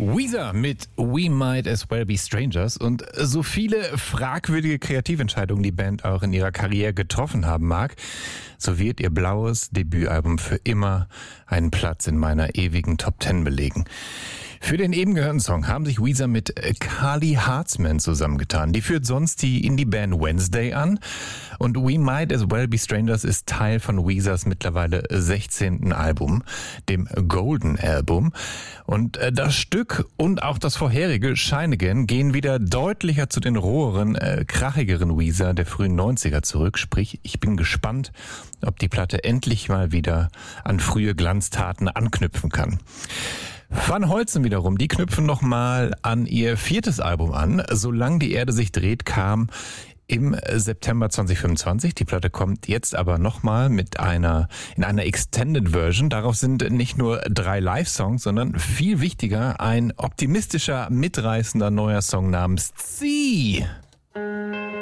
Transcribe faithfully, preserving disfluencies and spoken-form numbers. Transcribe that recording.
Weezer mit We Might As Well Be Strangers. Und so viele fragwürdige Kreativentscheidungen die Band auch in ihrer Karriere getroffen haben mag, so wird ihr blaues Debütalbum für immer einen Platz in meiner ewigen Top Ten belegen. Für den eben gehörten Song haben sich Weezer mit Carly Hartzman zusammengetan. Die führt sonst die Indie-Band Wednesday an. Und We Might As Well Be Strangers ist Teil von Weezers mittlerweile sechzehnten Album, dem Golden Album. Und das Stück und auch das vorherige Shine Again gehen wieder deutlicher zu den roheren, äh, krachigeren Weezer der frühen neunziger zurück. Sprich, ich bin gespannt, ob die Platte endlich mal wieder an frühe Glanztaten anknüpfen kann. Van Holzen wiederum, die knüpfen nochmal an ihr viertes Album an. Solange die Erde sich dreht, kam im September zwanzig fünfundzwanzig. Die Platte kommt jetzt aber nochmal mit einer, in einer Extended Version. Darauf sind nicht nur drei Live-Songs, sondern viel wichtiger ein optimistischer, mitreißender neuer Song namens Zieh.